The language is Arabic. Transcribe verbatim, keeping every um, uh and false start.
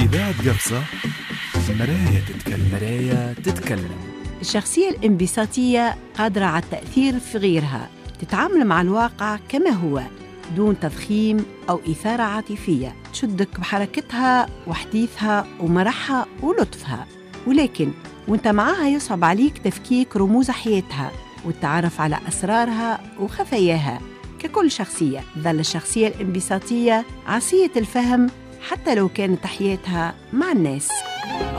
بعد قفصة مراية تتكلم مراية تتكلم. الشخصية الانبساطية قادرة على التأثير في غيرها، تتعامل مع الواقع كما هو دون تضخيم أو إثارة عاطفية، تشدك بحركتها وحديثها ومرحها ولطفها، ولكن وانت معاها يصعب عليك تفكيك رموز حياتها والتعرف على أسرارها وخفاياها. ككل شخصية ظل الشخصية الانبساطية عصية الفهم حتى لو كانت حياتها مع الناس.